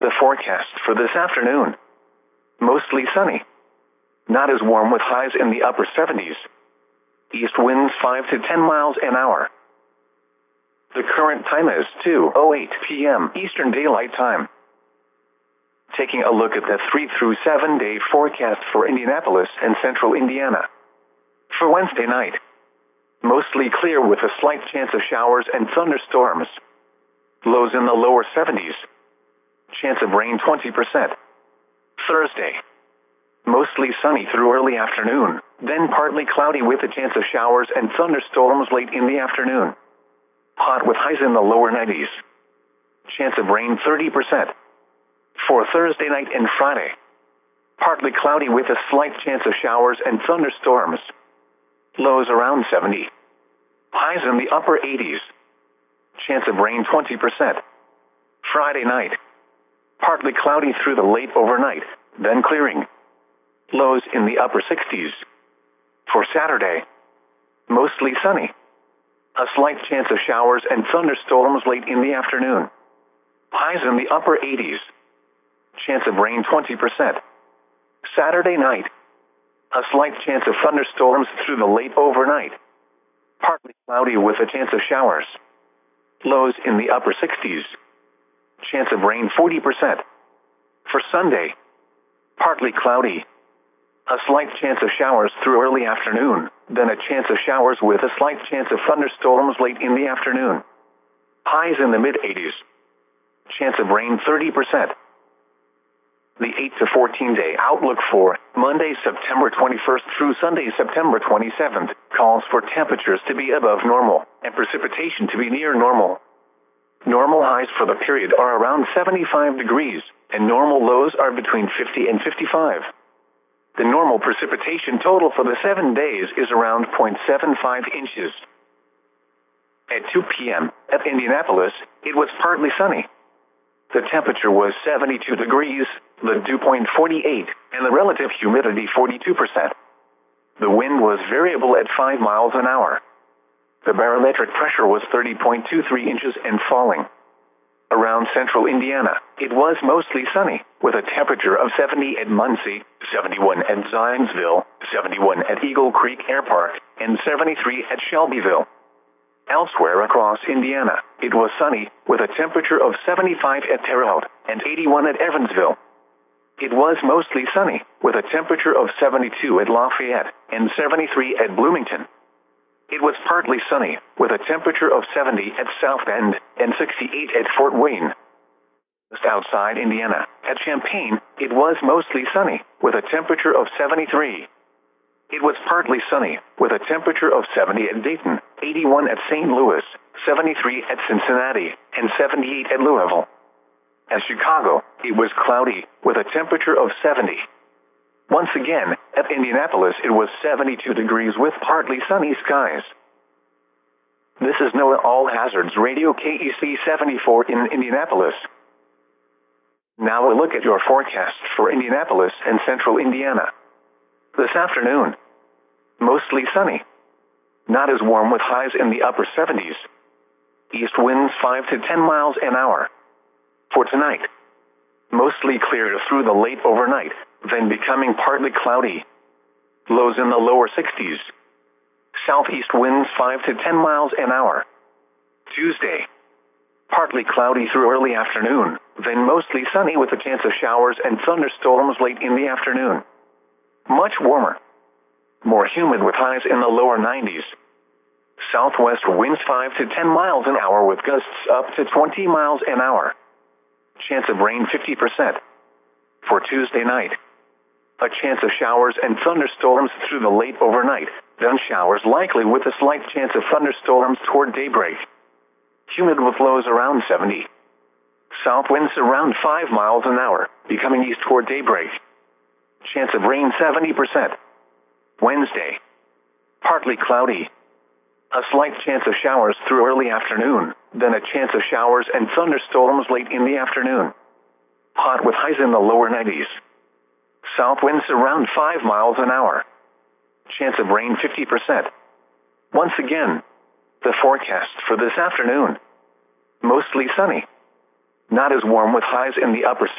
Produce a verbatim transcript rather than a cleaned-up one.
The forecast for this afternoon: mostly sunny. Not as warm with highs in the upper seventies. East winds five to ten miles an hour. The current time is two oh eight p m Eastern Daylight Time. Taking a look at the three through seven day forecast for Indianapolis and central Indiana. For Wednesday night: mostly clear with a slight chance of showers and thunderstorms. Lows in the lower seventies. Chance of rain twenty percent. Thursday: mostly sunny through early afternoon, then partly cloudy with a chance of showers and thunderstorms late in the afternoon. Hot with highs in the lower nineties. Chance of rain thirty percent. For Thursday night and Friday: partly cloudy with a slight chance of showers and thunderstorms. Lows around seventy. Highs in the upper eighties. Chance of rain twenty percent. Friday night: partly cloudy through the late overnight, then clearing. Lows in the upper sixties. For Saturday: mostly sunny. A slight chance of showers and thunderstorms late in the afternoon. Highs in the upper eighties. Chance of rain twenty percent. Saturday night: a slight chance of thunderstorms through the late overnight. Partly cloudy with a chance of showers. Lows in the upper sixties. Chance of rain forty percent. For Sunday: partly cloudy. A slight chance of showers through early afternoon, then a chance of showers with a slight chance of thunderstorms late in the afternoon. Highs in the mid eighties. Chance of rain thirty percent. The eight to fourteen day outlook for Monday, September twenty-first through Sunday, September twenty-seventh, calls for temperatures to be above normal and precipitation to be near normal. Normal highs for the period are around seventy-five degrees, and normal lows are between fifty and fifty-five. The normal precipitation total for the seven days is around zero point seven five inches. At two p m at Indianapolis, it was partly sunny. The temperature was seventy-two degrees, the dew point forty-eight, and the relative humidity forty-two percent. The wind was variable at five miles an hour. The barometric pressure was thirty point two three inches and falling. Around central Indiana, it was mostly sunny, with a temperature of seventy at Muncie, seventy-one at Zionsville, seventy-one at Eagle Creek Air Park, and seventy-three at Shelbyville. Elsewhere across Indiana, it was sunny, with a temperature of seventy-five at Terre Haute and eighty-one at Evansville. It was mostly sunny, with a temperature of seventy-two at Lafayette and seventy-three at Bloomington. It was partly sunny, with a temperature of seventy at South Bend and sixty-eight at Fort Wayne. Just outside Indiana, at Champaign, it was mostly sunny, with a temperature of seventy-three. It was partly sunny, with a temperature of seventy at Dayton, eighty-one at Saint Louis, seventy-three at Cincinnati, and seventy-eight at Louisville. At Chicago, it was cloudy, with a temperature of seventy. Once again, at Indianapolis it was seventy-two degrees with partly sunny skies. This is NOAA All Hazards Radio K E C seventy-four in Indianapolis. Now a look at your forecast for Indianapolis and central Indiana. This afternoon: mostly sunny. Not as warm with highs in the upper seventies. East winds five to ten miles an hour. For tonight: mostly clear through the late overnight, then becoming partly cloudy. Lows in the lower sixties. Southeast winds five to ten miles an hour. Tuesday: partly cloudy through early afternoon, then mostly sunny with a chance of showers and thunderstorms late in the afternoon. Much warmer. More humid with highs in the lower nineties. Southwest winds five to ten miles an hour with gusts up to twenty miles an hour. Chance of rain fifty percent. For Tuesday night: a chance of showers and thunderstorms through the late overnight, then showers likely with a slight chance of thunderstorms toward daybreak. Humid with lows around seventy. South winds around five miles an hour, becoming east toward daybreak. Chance of rain seventy percent. Wednesday: partly cloudy. A slight chance of showers through early afternoon, then a chance of showers and thunderstorms late in the afternoon. Hot with highs in the lower nineties. South winds around five miles an hour. Chance of rain fifty percent. Once again, the forecast for this afternoon: mostly sunny. Not as warm with highs in the upper